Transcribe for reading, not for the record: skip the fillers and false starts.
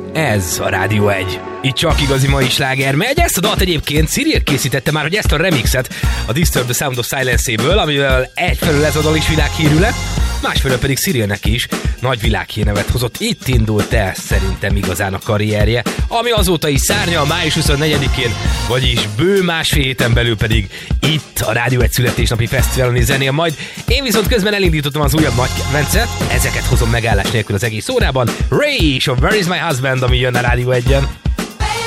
Ez a Rádió 1. Itt csak igazi mai sláger megy. Ezt a dalt egyébként Cyril készítette már, hogy ezt a remixet a Disturb the Sound of Silence-éből, amivel egyfelől ez a dal is világhírű lett, másfelől pedig Cyrilnek is nagy világhírnevet hozott. Itt indult el szerintem igazán a karrierje, ami azóta is szárnyal május 24-én, vagyis bő másfél héten belül pedig itt a Rádió 1 születésnapi fesztiválon is zenél majd. Én viszont közben elindítottam az újabb nagy kedvencet, ezeket hozom megállás nélkül az egész órában. Ray és a Where is my husband, ami jön a Rádió 1-en.